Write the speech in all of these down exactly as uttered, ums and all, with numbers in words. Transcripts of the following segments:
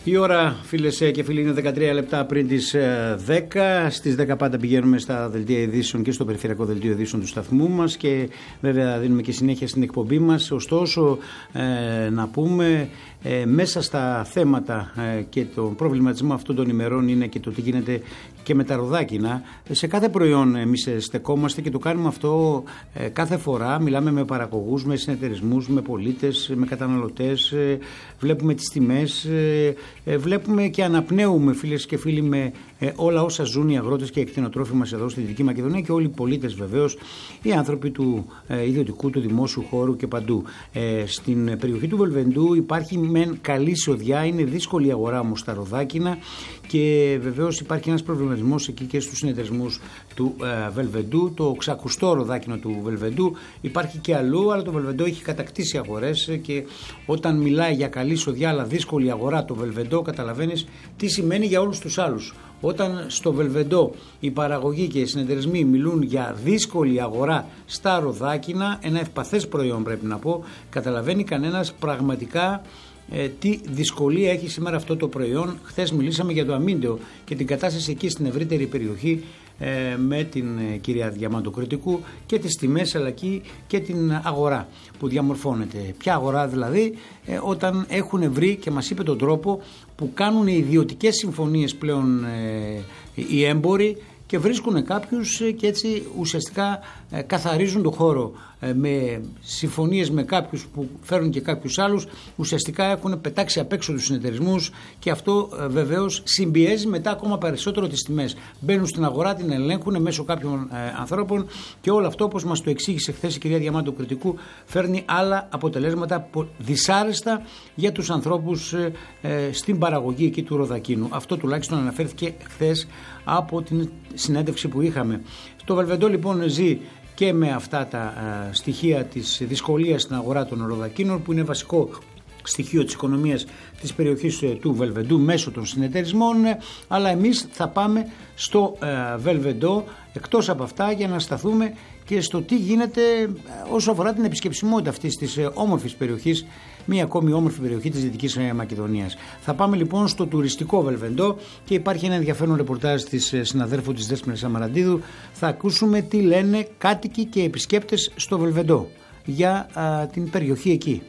Η ώρα, φίλες και φίλοι, είναι δεκατρία λεπτά πριν τις δέκα. Στις δέκα πάντα πηγαίνουμε στα δελτία ειδήσεων και στο περιφερειακό δελτίο ειδήσεων του σταθμού μας και βέβαια δίνουμε και συνέχεια στην εκπομπή μας. Ωστόσο, ε, να πούμε ε, μέσα στα θέματα ε, και τον προβληματισμό αυτών των ημερών είναι και το τι γίνεται και με τα ροδάκινα. Σε κάθε προϊόν εμείς στεκόμαστε και το κάνουμε αυτό ε, κάθε φορά. Μιλάμε με παραγωγούς, με συνεταιρισμούς, με πολίτες, με καταναλωτές. Ε, βλέπουμε τις τιμές. Ε, ε, βλέπουμε και αναπνέουμε, φίλες και φίλοι, με ε, όλα όσα ζουν οι αγρότες και οι κτηνοτρόφοι μας εδώ στη Δυτική Μακεδονία και όλοι οι πολίτες βεβαίως, οι άνθρωποι του ε, ιδιωτικού, του δημόσιου χώρου και παντού. Ε, στην περιοχή του Βελβεντού υπάρχει μεν καλή εισοδιά, είναι δύσκολη η αγορά όμως στα ροδάκινα και βεβαίως υπάρχει ένας προβληματισμός εκεί και στους συνεταιρισμούς του ε, Βελβεντού. Το ξακουστό ροδάκινο του Βελβεντού υπάρχει και αλλού, αλλά το Βελβεντό έχει κατακτήσει αγορές και όταν μιλάει για καλή εισοδιά αλλά δύσκολη αγορά το Βελβεντό, καταλαβαίνεις τι σημαίνει για όλους τους άλλους. Όταν στο Βελβεντό οι παραγωγοί και οι συνεταιρισμοί μιλούν για δύσκολη αγορά στα ροδάκινα, ένα ευπαθές προϊόν πρέπει να πω, καταλαβαίνει κανένας πραγματικά ε, τι δυσκολία έχει σήμερα αυτό το προϊόν. Χθες μιλήσαμε για το αμύντεο και την κατάσταση εκεί στην ευρύτερη περιοχή ε, με την ε, κυρία Διαμαντοκριτικού και τις τιμές αλλά και την αγορά που διαμορφώνεται. Ποια αγορά δηλαδή, ε, όταν έχουν βρει και μας είπε τον τρόπο που κάνουν ιδιωτικές συμφωνίες πλέον ε, οι έμποροι και βρίσκουν κάποιους και έτσι ουσιαστικά ε, καθαρίζουν το χώρο ε, με συμφωνίες με κάποιους που φέρουν και κάποιους άλλους, ουσιαστικά έχουν πετάξει απ' έξω τους συνεταιρισμούς και αυτό ε, βεβαίως συμπιέζει μετά ακόμα περισσότερο τις τιμές. Μπαίνουν στην αγορά, την ελέγχουν μέσω κάποιων ε, ανθρώπων και όλο αυτό, όπως μας το εξήγησε χθες η κυρία Διαμαντοκριτικού, φέρνει άλλα αποτελέσματα δυσάρεστα για τους ανθρώπους ε, ε, στην παραγωγή εκεί του ροδακίνου. Αυτό τουλάχιστον αναφέρθηκε χθες από την συνέντευξη που είχαμε. Το Βελβεντό λοιπόν ζει και με αυτά τα α, στοιχεία της δυσκολίας στην αγορά των ροδακίνων, που είναι βασικό στοιχείο της οικονομίας της περιοχής ε, του Βελβεντού μέσω των συνεταιρισμών, ε, αλλά εμείς θα πάμε στο ε, Βελβεντό εκτός από αυτά για να σταθούμε και στο τι γίνεται ε, όσο αφορά την επισκεψιμότητα αυτής της ε, όμορφης περιοχής, μια ακόμη όμορφη περιοχή της Δυτικής Μακεδονίας. Θα πάμε λοιπόν στο τουριστικό Βελβεντό και υπάρχει ένα ενδιαφέρον ρεπορτάζ της συναδέρφου της Δέσποινας Αμαραντίδου. Θα ακούσουμε τι λένε κάτοικοι και επισκέπτες στο Βελβεντό για α, την περιοχή εκεί.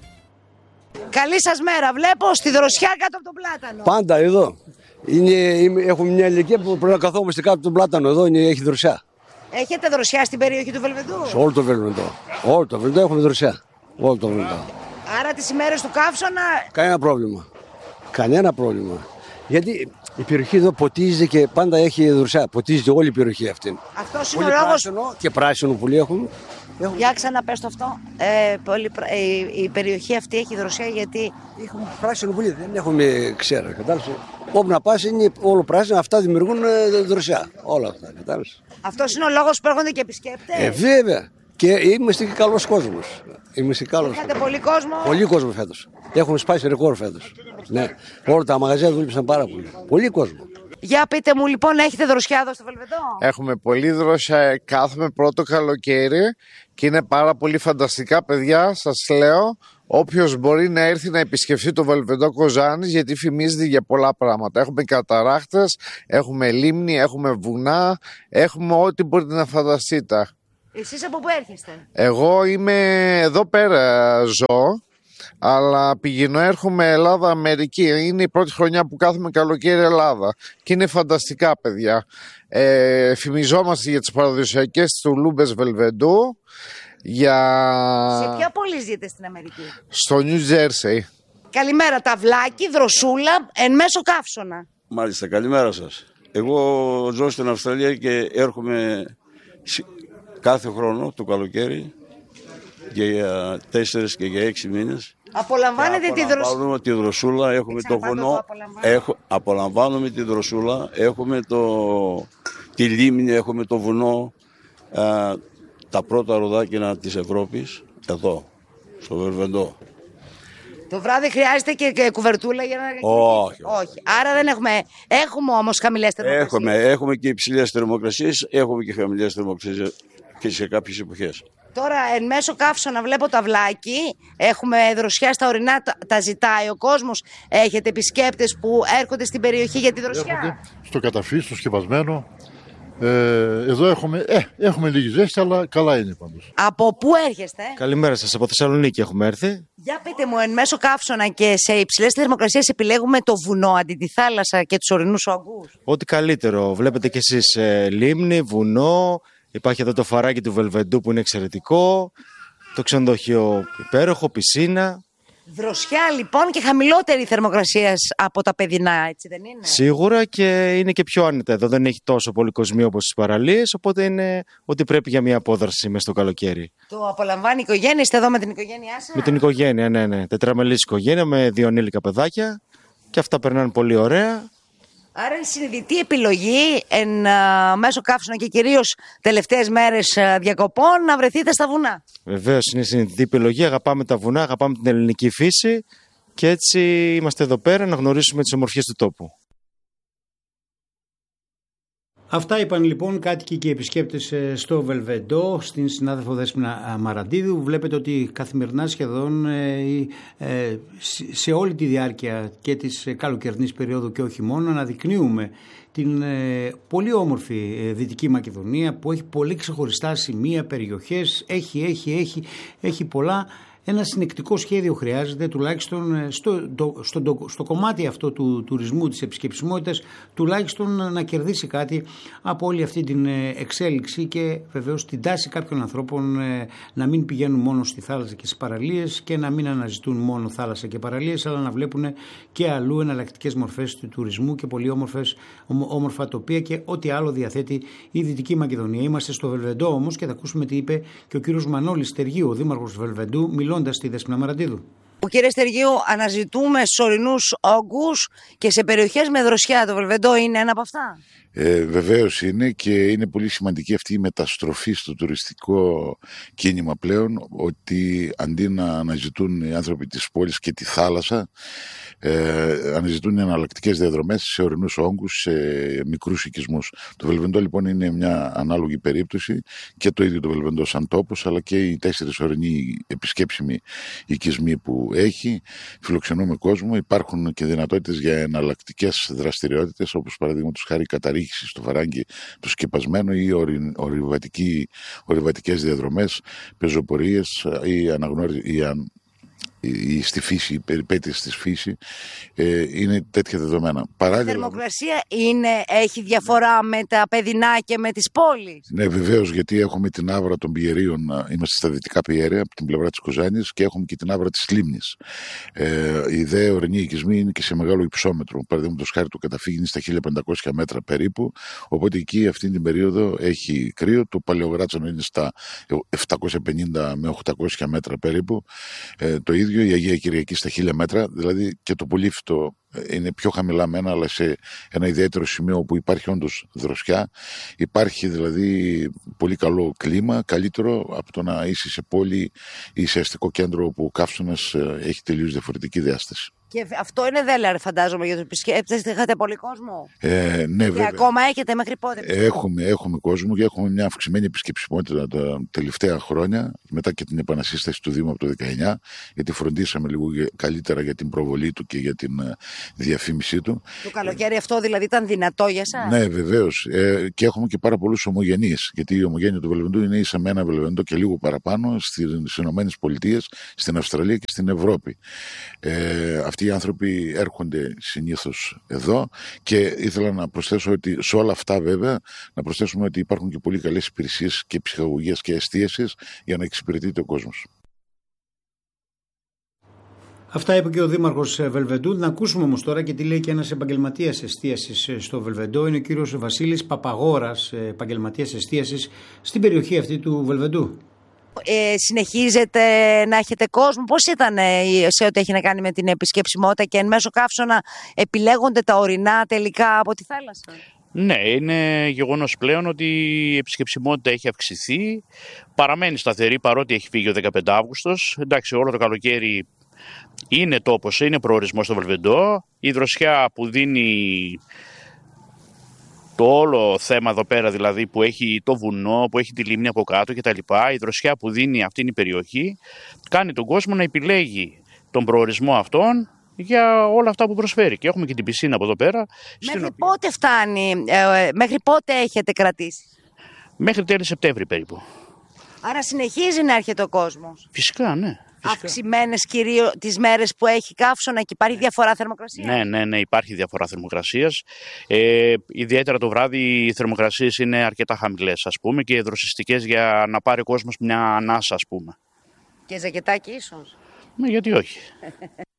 Καλή σας μέρα. Βλέπω στη δροσιά κάτω από τον πλάτανο. Πάντα εδώ. Είναι, έχουμε μια ηλικία που πρέπει να καθόμαστε κάτω από τον πλάτανο. Εδώ είναι, έχει δροσιά. Έχετε δροσιά στην περιοχή του Βελβεντού? Σε όλο το Βελβεντό. Όλο το Βελβεντό έχουμε δροσιά. Όλο το Βελβεντό. Άρα τις ημέρες του καύσωνα... Κανένα πρόβλημα. Κανένα πρόβλημα. Γιατί η περιοχή εδώ ποτίζεται και πάντα έχει δροσιά. Ποτίζεται όλη η περιοχή αυτή. Αυτός είναι ο λόγος... Πράσινο και πράσινο που έχουμε. Για ξαναπες το αυτό. Ε, πολύ... η, η περιοχή αυτή έχει δροσιά γιατί... Έχουμε πράσινο πολύ, δεν έχουμε ξέρα. Κατάλαβες. Όπου να πας είναι όλο πράσινο, αυτά δημιουργούν δροσιά. Όλα αυτά. Κατάλαβες. Αυτός είναι ο λόγος που έρχονται και επισκέπτες. Ε, βέβαια. Και είμαστε και καλός κόσμος. Είμαστε καλός. Είχατε πολύ κόσμο. Πολύ κόσμο φέτος. Έχουμε σπάσει ρεκόρ φέτος. Ναι. Όλα τα μαγαζιά δούλεψαν πάρα πολύ. Πολύ κόσμο. Για πείτε μου λοιπόν, έχετε δροσιά εδώ στο Βελβεντό? Έχουμε πολύ δροσιά. Κάθομαι πρώτο καλοκαίρι και είναι πάρα πολύ φανταστικά, παιδιά. Σας λέω, όποιος μπορεί να έρθει να επισκεφτεί το Βελβεντό Κοζάνης, γιατί φημίζεται για πολλά πράγματα. Έχουμε καταράχτες, έχουμε λίμνη, έχουμε βουνά, έχουμε ό,τι μπορείτε να φανταστείτε. Εσείς από πού έρχεστε? Εγώ είμαι εδώ πέρα ζω, αλλά πηγαίνω έρχομαι Ελλάδα, Αμερική. Είναι η πρώτη χρονιά που κάθομαι καλοκαίρι Ελλάδα και είναι φανταστικά, παιδιά. Ε, φημιζόμαστε για τις παραδοσιακές του Λούμπες Βελβεντού. Για... Σε ποια πόλη ζείτε στην Αμερική? Στο Νιου Τζέρσεϊ. Καλημέρα, ταυλάκι, δροσούλα, εν μέσω καύσωνα. Μάλιστα, καλημέρα σας. Εγώ ζω στην Αυστραλία και έρχομαι κάθε χρόνο το καλοκαίρι και για τέσσερις και για έξι μήνες. Απολαμβάνετε τη δροσούλα. Απολαμβάνουμε τη δροσούλα, έχουμε το βουνό. Έχω, απολαμβάνουμε τη δροσούλα, έχουμε το, τη λίμνη, έχουμε το βουνό. Α, τα πρώτα ροδάκινα της Ευρώπης, εδώ, στο Βελβεντό. Το βράδυ χρειάζεται και, και κουβερτούλα για να... Όχι. Όχι. Άρα δεν έχουμε... Έχουμε όμως χαμηλές θερμοκρασίες. Έχουμε, έχουμε και υψηλές θερμοκρασίες, έχουμε και χαμηλές θερμοκρασίες και σε κάποιες εποχές. Τώρα εν μέσω Καύσωνα βλέπω το αυλάκι, έχουμε δροσιά στα ορεινά, τα, τα ζητάει ο κόσμος. Έχετε επισκέπτες που έρχονται στην περιοχή για τη δροσιά? Έρχονται στο καταφύγιο, στο σκεπασμένο. Ε, εδώ έχουμε, ε, έχουμε λίγη ζέστη, αλλά καλά είναι πάντως. Από πού έρχεστε? Καλημέρα σας, από Θεσσαλονίκη έχουμε έρθει. Για πείτε μου, εν μέσω Καύσωνα και σε υψηλές θερμοκρασίες επιλέγουμε το βουνό αντί τη θάλασσα και τους ορεινούς όγκους? Ό,τι καλύτερο. Βλέπετε κι εσείς ε, λίμνη, βουνό. Υπάρχει εδώ το φαράκι του Βελβεντού που είναι εξαιρετικό. Το ξενοδοχείο υπέροχο, πισίνα. Δροσιά λοιπόν και χαμηλότερη θερμοκρασία από τα παιδινά, έτσι δεν είναι? Σίγουρα, και είναι και πιο άνετα εδώ. Δεν έχει τόσο πολύ κοσμίο όπως στις παραλίες. Οπότε είναι ότι πρέπει για μια απόδραση μες στο καλοκαίρι. Το απολαμβάνει η οικογένεια? Είστε εδώ με την οικογένειά σας? Με την οικογένεια, ναι, ναι. Τετραμελής οικογένεια με δύο ανήλικα παιδάκια. Και αυτά περνάνε πολύ ωραία. Άρα είναι συνειδητή επιλογή εν α, μέσω Καύσωνα και κυρίως τελευταίες μέρες α, διακοπών να βρεθείτε στα βουνά. Βεβαίως είναι συνειδητή επιλογή. Αγαπάμε τα βουνά, αγαπάμε την ελληνική φύση και έτσι είμαστε εδώ πέρα να γνωρίσουμε τις ομορφιές του τόπου. Αυτά είπαν λοιπόν κάτοικοι και επισκέπτες στο Βελβεντό, στην συνάδελφο Δέσποινα Μαραντίδου. Βλέπετε ότι καθημερινά σχεδόν σε όλη τη διάρκεια και της καλοκαιρινής περίοδου και όχι μόνο αναδεικνύουμε την πολύ όμορφη Δυτική Μακεδονία που έχει πολύ ξεχωριστά σημεία, περιοχές, έχει, έχει, έχει, έχει πολλά. Ένα συνεκτικό σχέδιο χρειάζεται, τουλάχιστον στο, το, στο, το, στο κομμάτι αυτό του τουρισμού, της επισκεψιμότητας, τουλάχιστον να κερδίσει κάτι από όλη αυτή την εξέλιξη και βεβαίως την τάση κάποιων ανθρώπων να μην πηγαίνουν μόνο στη θάλασσα και στις παραλίες και να μην αναζητούν μόνο θάλασσα και παραλίες, αλλά να βλέπουν και αλλού εναλλακτικές μορφές του τουρισμού και πολύ όμορφες, όμορφα τοπία και ό,τι άλλο διαθέτει η Δυτική Μακεδονία. Είμαστε στο Βελβεντό όμως και θα ακούσουμε τι είπε και ο κύριος Μανώλης Στεργίου, ο δήμαρχος Βελβεντού, στη Δέσποινα Μαραντίδου. Κύριε Στεργίου, αναζητούμε στους ορεινούς όγκους και σε περιοχές με δροσιά. Το Βελβεντό είναι ένα από αυτά? Ε, βεβαίως είναι, και είναι πολύ σημαντική αυτή η μεταστροφή στο τουριστικό κίνημα πλέον, ότι αντί να αναζητούν οι άνθρωποι της πόλης και τη θάλασσα, ε, αναζητούν εναλλακτικές διαδρομές σε ορεινούς όγκους, σε μικρούς οικισμούς. Το Βελβεντό λοιπόν είναι μια ανάλογη περίπτωση, και το ίδιο το Βελβεντό σαν τόπος, αλλά και οι τέσσερις ορεινοί επισκέψιμοι οικισμοί που έχει. Φιλοξενούμε κόσμο, υπάρχουν και δυνατότητες για εναλλακτικές δραστηριότητες, όπως παραδείγματος χάρη καταρρίχηση στο φαράγγι του σκεπασμένου ή ορειβατικές διαδρομές, πεζοπορίες ή αναγνώριση ή στη φύση, οι περιπέτειες της φύση, ε, είναι τέτοια δεδομένα. Παράλληλα, η θερμοκρασία είναι, έχει διαφορά με τα παιδινά και με τις πόλεις? Ναι, βεβαίως, γιατί έχουμε την άβρα των πιερίων, είμαστε στα δυτικά πιέρια, από την πλευρά της Κοζάνης, και έχουμε και την άβρα της λίμνης. Ε, οι δε ορεινοί οικισμοί είναι και σε μεγάλο υψόμετρο. Παραδείγματος χάρη, το καταφύγι είναι στα χίλια πεντακόσια μέτρα περίπου, οπότε εκεί αυτή την περίοδο έχει κρύο. Το Παλαιογράτσανο είναι στα επτακόσια πενήντα με οκτακόσια μέτρα περίπου. Ε, το ίδιο η Αγία Κυριακή στα χίλια μέτρα, δηλαδή και το Πολύφυτο είναι πιο χαμηλά μένα, αλλά σε ένα ιδιαίτερο σημείο όπου υπάρχει όντως δροσιά. Υπάρχει δηλαδή πολύ καλό κλίμα, καλύτερο από το να είσαι σε πόλη ή σε αστικό κέντρο όπου ο Καύσωνας έχει τελείως διαφορετική διάσταση. Και αυτό είναι δέλεαρ, φαντάζομαι, για τους επισκέπτες. Είχατε πολύ κόσμο? Ε, ναι, και βέβαια. ακόμα έχετε μέχρι πότε? Έχουμε, έχουμε κόσμο και έχουμε μια αυξημένη επισκεψιμότητα τα τελευταία χρόνια, μετά και την επανασύσταση του Δήμου από το δεκαεννιά, γιατί φροντίσαμε λίγο καλύτερα για την προβολή του και για την διαφήμισή του. Το καλοκαίρι αυτό δηλαδή ήταν δυνατό για σας? Ναι, βεβαίως. Ε, και έχουμε και πάρα πολλούς ομογενείς, γιατί η ομογένεια του Βελβεντού είναι ίσα με ένα Βελβεντό και λίγο παραπάνω στις Ηνωμένες Πολιτείες, στην Αυστραλία και στην Ευρώπη. Ε, Αυτοί οι άνθρωποι έρχονται συνήθως εδώ, και ήθελα να προσθέσω ότι σε όλα αυτά βέβαια να προσθέσουμε ότι υπάρχουν και πολύ καλές υπηρεσίες και ψυχαγωγίας και εστίασης για να εξυπηρετείται ο κόσμος. Αυτά είπε και ο Δήμαρχος Βελβεντού. Να ακούσουμε όμως τώρα και τι λέει και ένας επαγγελματίας εστίασης στο Βελβεντό. Είναι ο κύριος Βασίλης Παπαγόρας, επαγγελματίας εστίασης στην περιοχή αυτή του Βελβεντού. Ε, συνεχίζετε να έχετε κόσμο? Πώς ήταν σε ό,τι έχει να κάνει με την επισκεψιμότητα, και εν μέσω Καύσωνα επιλέγονται τα ορεινά τελικά από τη θάλασσα? Ναι, είναι γεγονός πλέον ότι η επισκεψιμότητα έχει αυξηθεί, παραμένει σταθερή παρότι έχει φύγει ο δεκαπέντε Αύγουστος. Εντάξει, όλο το καλοκαίρι είναι τόπος, είναι προορισμός στο Βελβεντό. Η δροσιά που δίνει το όλο θέμα εδώ πέρα, δηλαδή που έχει το βουνό, που έχει τη λίμνη από κάτω κτλ. Η δροσιά που δίνει αυτήν η περιοχή κάνει τον κόσμο να επιλέγει τον προορισμό αυτόν για όλα αυτά που προσφέρει. Και έχουμε και την πισίνα από εδώ πέρα. Μέχρι οποία... πότε φτάνει, ε, μέχρι πότε έχετε κρατήσει? Μέχρι τέλη Σεπτέμβρη περίπου. Άρα συνεχίζει να έρχεται ο κόσμος. Φυσικά, ναι. Αυξημένες κυρίως τις μέρες που έχει καύσωνα και υπάρχει διαφορά θερμοκρασίας? Ναι, ναι, ναι, υπάρχει διαφορά θερμοκρασίας. Ε, ιδιαίτερα το βράδυ οι θερμοκρασίες είναι αρκετά χαμηλές, ας πούμε, και δροσιστικές για να πάρει ο κόσμος μια ανάσα, ας πούμε. Και ζακετάκι ίσως? Ναι, γιατί όχι.